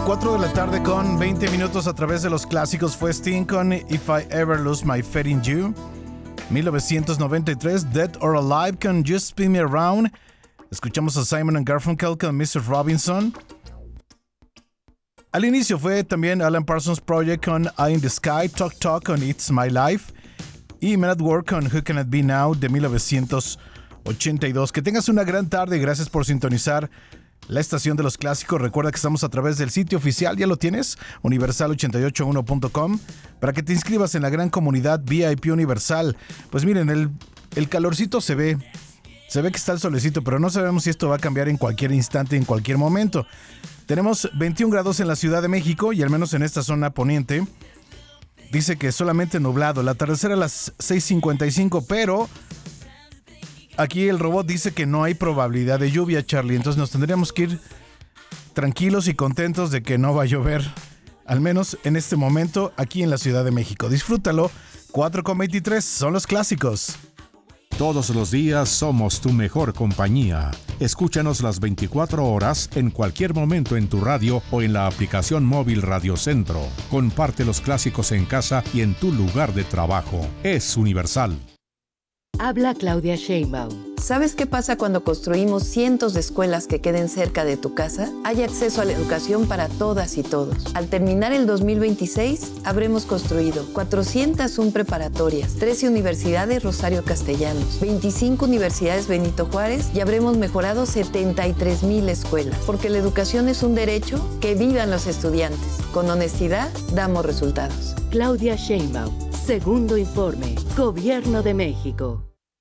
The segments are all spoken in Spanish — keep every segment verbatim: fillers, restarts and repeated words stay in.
cuatro de la tarde con veinte minutos a través de los clásicos. Fue Sting con If I Ever Lose My Faith in You. mil novecientos noventa y tres, Dead or Alive con Just Spin Me Around. Escuchamos a Simon and Garfunkel con mister Robinson. Al inicio fue también Alan Parsons Project con Eye in the Sky, Talk Talk con It's My Life y Men at Work con Who Can It Be Now de mil novecientos ochenta y dos. Que tengas una gran tarde y gracias por sintonizar la estación de los clásicos. Recuerda que estamos a través del sitio oficial, ya lo tienes, universal ochenta y ocho uno punto com, para que te inscribas en la gran comunidad V I P Universal. Pues miren, el, el calorcito se ve, se ve que está el solecito, pero no sabemos si esto va a cambiar en cualquier instante, en cualquier momento. Tenemos veintiún grados en la Ciudad de México y al menos en esta zona poniente dice que solamente nublado. El atardecer a las seis cincuenta y cinco, pero aquí el robot dice que no hay probabilidad de lluvia, Charlie. Entonces nos tendríamos que ir tranquilos y contentos de que no va a llover, al menos en este momento aquí en la Ciudad de México. Disfrútalo. cuatro con veintitrés son los clásicos. Todos los días somos tu mejor compañía. Escúchanos las veinticuatro horas en cualquier momento en tu radio o en la aplicación móvil Radio Centro. Comparte los clásicos en casa y en tu lugar de trabajo. Es universal. Habla Claudia Sheinbaum. ¿Sabes qué pasa cuando construimos cientos de escuelas que queden cerca de tu casa? Hay acceso a la educación para todas y todos. Al terminar el dos mil veintiséis, habremos construido cuatrocientas una preparatorias, trece universidades Rosario Castellanos, veinticinco universidades Benito Juárez y habremos mejorado setenta y tres mil escuelas. Porque la educación es un derecho, que vivan los estudiantes. Con honestidad, damos resultados. Claudia Sheinbaum. Segundo informe. Gobierno de México.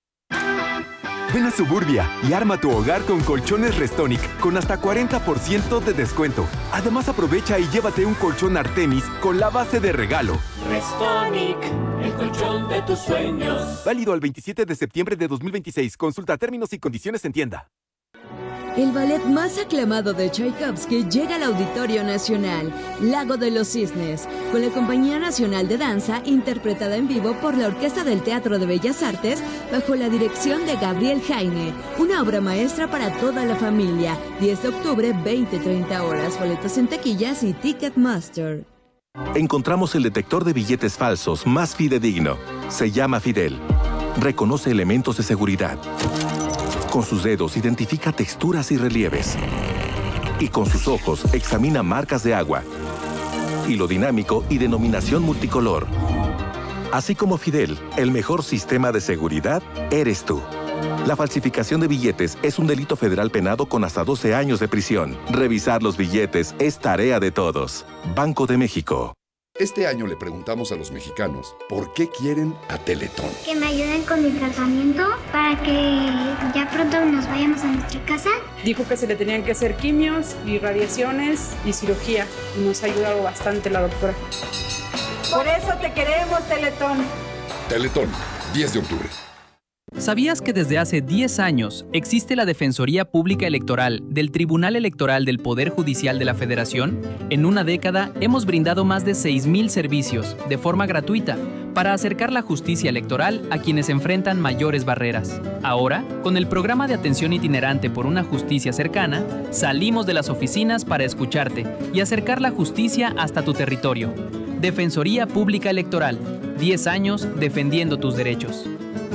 Ven a Suburbia y arma tu hogar con colchones Restonic con hasta cuarenta por ciento de descuento. Además, aprovecha y llévate un colchón Artemis con la base de regalo. Restonic, el colchón de tus sueños. Válido al veintisiete de septiembre de dos mil veintiséis. Consulta términos y condiciones en tienda. El ballet más aclamado de Tchaikovsky llega al Auditorio Nacional, Lago de los Cisnes, con la Compañía Nacional de Danza, interpretada en vivo por la Orquesta del Teatro de Bellas Artes, bajo la dirección de Gabriel Jaime. Una obra maestra para toda la familia. diez de octubre, veinte treinta horas. Boletos en taquillas y Ticketmaster. Encontramos el detector de billetes falsos más fidedigno. Se llama Fidel. Reconoce elementos de seguridad. Con sus dedos identifica texturas y relieves. Y con sus ojos examina marcas de agua. Hilo dinámico y denominación multicolor. Así como Fidel, el mejor sistema de seguridad eres tú. La falsificación de billetes es un delito federal penado con hasta doce años de prisión. Revisar los billetes es tarea de todos. Banco de México. Este año le preguntamos a los mexicanos por qué quieren a Teletón. Que me ayuden con mi tratamiento para que ya pronto nos vayamos a nuestra casa. Dijo que se le tenían que hacer quimios y radiaciones y cirugía. Y nos ha ayudado bastante la doctora. Por eso te queremos, Teletón. Teletón, diez de octubre. ¿Sabías que desde hace diez años existe la Defensoría Pública Electoral del Tribunal Electoral del Poder Judicial de la Federación? En una década hemos brindado más de seis mil servicios de forma gratuita para acercar la justicia electoral a quienes enfrentan mayores barreras. Ahora, con el programa de atención itinerante por una justicia cercana, salimos de las oficinas para escucharte y acercar la justicia hasta tu territorio. Defensoría Pública Electoral, diez años defendiendo tus derechos.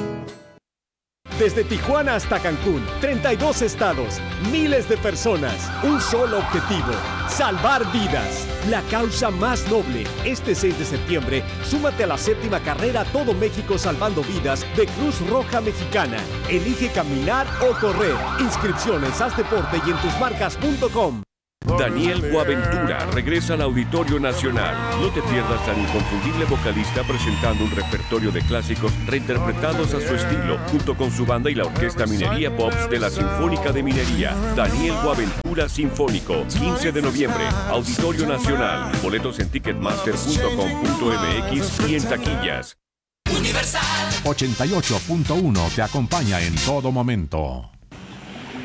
Desde Tijuana hasta Cancún, treinta y dos estados, miles de personas, un solo objetivo, salvar vidas. La causa más noble. Este seis de septiembre, súmate a la séptima carrera Todo México Salvando Vidas de Cruz Roja Mexicana. Elige caminar o correr. Inscripciones, haz deporte y en tus marcas punto com. Daniel Boaventura regresa al Auditorio Nacional. No te pierdas al inconfundible vocalista presentando un repertorio de clásicos reinterpretados a su estilo, junto con su banda y la Orquesta Minería Pops de la Sinfónica de Minería. Daniel Boaventura Sinfónico, quince de noviembre, Auditorio Nacional. Boletos en ticketmaster punto com punto m x y en taquillas. ochenta y ocho punto uno te acompaña en todo momento.